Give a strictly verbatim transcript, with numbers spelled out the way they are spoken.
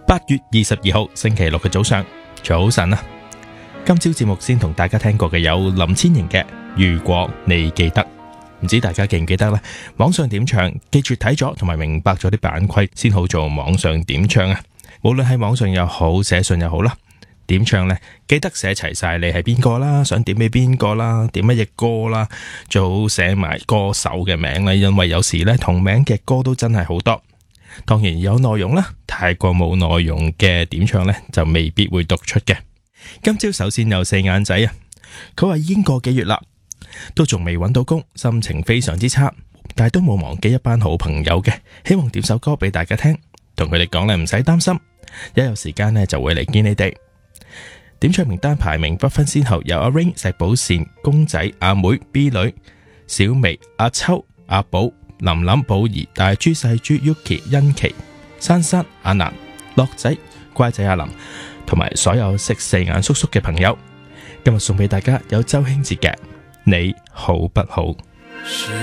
八月二十二號星期六嘅早上，早晨啊！今朝節目先同大家聽過嘅有林千瑩嘅《如果你記得》，唔知大家記唔記得呢？網上點唱，記住睇咗同埋明白咗啲版規先好做網上點唱啊！無論係網上又好，寫信又好啦，點唱呢，記得寫齊晒你係邊個啦，想點俾邊個啦，點乜嘢歌啦，最好寫埋歌手嘅名啦，因為有時呢，同名嘅歌都真係好多。當然有內容啦，太過冇內容嘅點唱呢，就未必會讀出嘅。今朝首先有四眼仔啊，佢話已經個幾月啦，都仲未揾到工，心情非常之差，但係都冇忘記一班好朋友嘅，希望點首歌俾大家聽，同佢哋講咧唔使擔心，一有時間呢就會嚟見你哋。點唱名單排名不分先後，由阿 Rain、石寶善、公仔、阿妹、B 女、小薇、阿秋、阿寶、林林、寶儀、大豬、細豬、Yuki、欣琪、珊珊、阿蘭、樂仔、乖仔阿林，同埋所有識四眼叔叔嘅朋友，今日送俾大家有周興哲嘅《你好不好》。